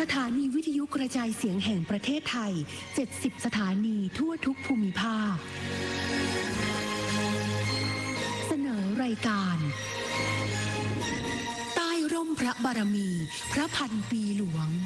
ถานีวิทยุกระจายเสียงแห่งประเทศไทย 70 สถานีทั่วทุกภูมิภาคเสนอรายการใต้ร่มพระบารมีพระพันปีหลวง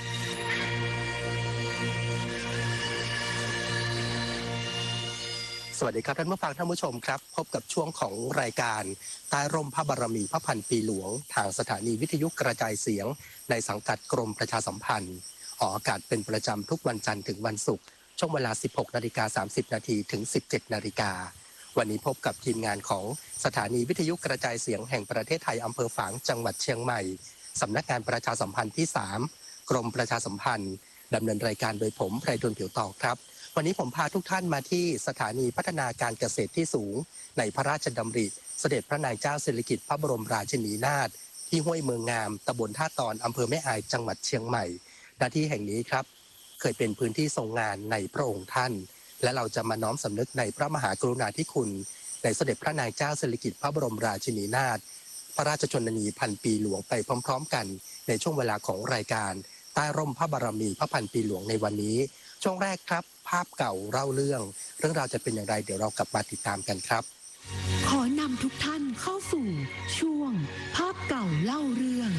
สวัสดีครับท่านผู้ฟังท่านผู้ชมครับพบกับช่วงของรายการใต้ร่มพระบารมีพระพันปีหลวงทางสถานีวิทยุกระจายเสียงในสังกัดกรมประชาสัมพันธ์ออกอากาศเป็นประจำทุกวันจันทร์ถึงวันศุกร์ช่วงเวลา 16:30 นถึง 17:00 นวันนี้พบกับทีมงานของสถานีวิทยุกระจายเสียงแห่งประเทศไทยอำเภอฝางจังหวัดเชียงใหม่สำนักงานประชาสัมพันธ์ที่ 3 กรมประชาสัมพันธ์ดำเนินรายการโดยผมไพฑล ผิวทองครับวันนี้ผมพาทุกท่านมาที่สถานีพัฒนาการเกษตรที่สูงในพระราชดำริเสด็จพระนางเจ้าสิริกิติ์พระบรมราชินีนาถที่ห้วยเมืองงามตำบลท่าตอนอำเภอแม่อายจังหวัดเชียงใหม่ณที่แห่งนี้ครับเคยเป็นพื้นที่ทรงงานในพระองค์ท่านและเราจะมาน้อมสำนึกในพระมหากรุณาธิคุณในเสด็จพระนางเจ้าสิริกิติ์พระบรมราชินีนาถพระราชชนนีพันปีหลวงไปพร้อมๆกันในช่วงเวลาของรายการใต้ร่มพระบารมีพระพันปีหลวงในวันนี้ช่วงแรกครับภาพเก่าเล่าเรื่องราวจะเป็นอย่างไรเดี๋ยวเรากลับมาติดตามกันครับขอนำทุกท่านเข้าสู่ช่วงภาพเก่าเล่าเรื่อง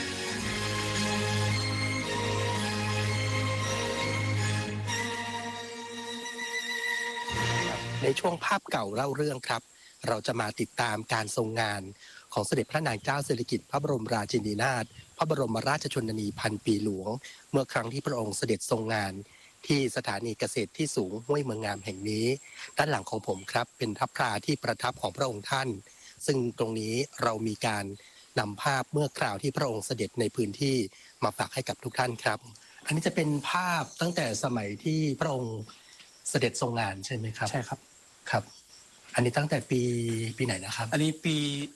ในช่วงภาพเก่าเล่าเรื่องครับเราจะมาติดตามการทรงงานของเสด็จพระนางเจ้าสิริกิติ์พระบรมราชินีนาถพระบรมราชชนนีพันปีหลวงเมื่อครั้งที่พระองค์เสด็จทรงงานที่สถานีเกษตรที่สูงห้วยเมืองงามแห่งนี้ด้านหลังของผมครับเป็นพระพลาที่ประทับของพระองค์ท่านซึ่งตรงนี้เรามีการนำภาพเมื่อคราวที่พระองค์เสด็จในพื้นที่มาฝากให้กับทุกท่านครับอันนี้จะเป็นภาพตั้งแต่สมัยที่พระองค์เสด็จทรงงานใช่ไหมครับใช่ครับครับอันนี้ตั้งแต่ปีไหนนะครับอันนี้ปี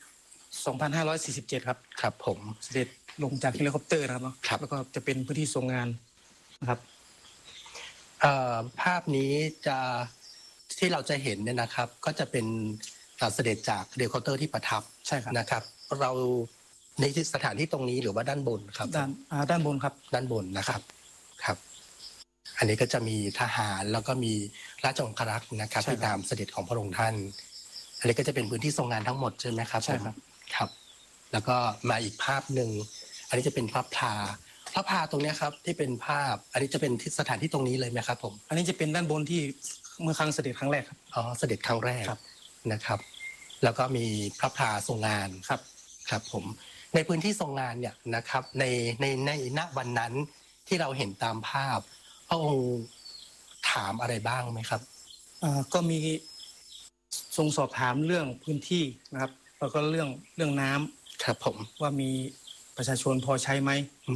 2547ครับครับผมเสด็จลงจากเฮลิคอปเตอร์นะครับเนาะแล้วก็จะเป็นพื้นที่ทรงงานนะครับภาพนี้จะที่เราจะเห็นเนี่ยนะครับก็จะเป็นเสด็จจากเฮลิคอปเตอร์ที่ประทับใช่ครับนะครับเราในสถานที่ตรงนี้หรือว่าด้านบนครับด้านบนครับด้านบนนะครับครับอันนี้ก็จะมีทหารแล้วก็มีราชองครักษ์นะครับที่ตามเสด็จของพระองค์ท่านอันนี้ก็จะเป็นพื้นที่ทรงงานทั้งหมดใช่ไหมครับใช่ครับครับแล้วก็มาอีกภาพหนึ่งอันนี้จะเป็นพระพลาตรงนี้ครับที่เป็นภาพอันนี้จะเป็นสถานที่ตรงนี้เลยไหมครับผมอันนี้จะเป็นด้านบนที่เมื่อครั้งเสด็จครั้งแรกครับอ๋อเสด็จครั้งแรกนะครับแล้วก็มีพระพลาทรงงานครับผมในพื้นที่ทรงงานเนี่ยนะครับในณวันนั้นที่เราเห็นตามภาพพระองค์ถามอะไรบ้างไหมครับก็มีทรงสอบถามเรื่องพื้นที่นะครับแล้วก็เรื่องน้ำครับผมว่ามีประชาชนพอใช้ไหม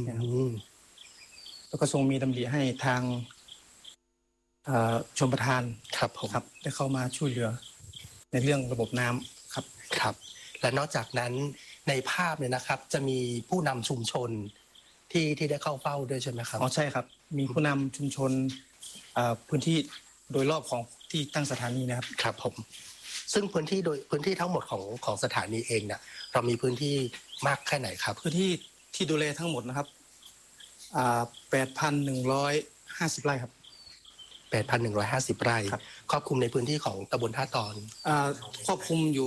แล้วก็ทรงมีดำริให้ทางชลประทานครับผมได้เข้ามาช่วยเหลือในเรื่องระบบน้ำครับและนอกจากนั้นในภาพเนี่ยนะครับจะมีผู้นำชุมชนที่ได้เข้าเฝ้าด้วยใช่ไหมครับอ๋อใช่ครับมีผู้นำชุมชนพื้นที่โดยรอบของที่ตั้งสถานีนะครับครับผมซึ่งพื้นที่ทั้งหมดของสถานีเองเนี่ยเรามีพื้นที่มากแค่ไหนครับพื้นที่ที่ดูแลทั้งหมดนะครับ8,150 ไร่ครับ 8,150 ไร่ครอบคลุมในพื้นที่ของตำบลท่าตอนครอบคลุมอยู่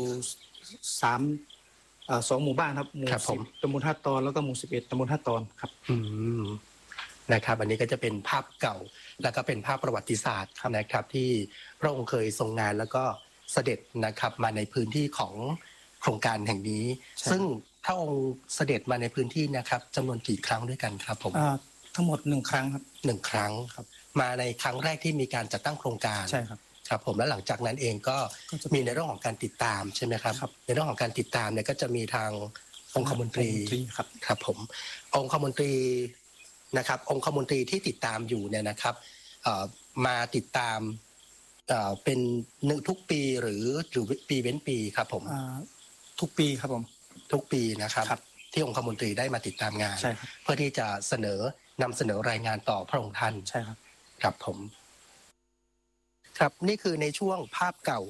2 หมู่บ้านครับหมู่10ตำบลท่าตอนแล้วก็หมู่11ตำบลท่าตอนครับนะครับอันนี้ก็จะเป็นภาพเก่าแล้วก็เป็นภาพประวัติศาสตร์นะครับที่พระองค์เคยทรงงานแล้วก็เสด็จนะครับมาในพื้นที่ของโครงการแห่งนี้ซึ่งพระองค์เสด็จมาในพื้นที่นะครับจำนวนกี่ครั้งด้วยกันครับผมทั้งหมด1 ครั้งครับ 1 ครั้งครับมาในครั้งแรกที่มีการจัดตั้งโครงการใช่ครับครับผมแล้วหลังจากนั้นเองก็มีในเรื่องของการติดตามใช่ไหมครับในเรื่องของการติดตามเนี่ยก็จะมีทางองคมนตรีครับผมองคมนตรีนะครับองคมนตรีที่ติดตามอยู่เนี่ยนะครับมาติดตามเป็นทุกปีหรือปีเว้นปีครับผมทุกปีครับผมทุกปีนะครับที่องคมนตรีได้มาติดตามงานเพื่อที่จะนำเสนอรายงานต่อพระองค์ท่านใช่ครับครับผมครับนี่คือในช่วงภาพเก่า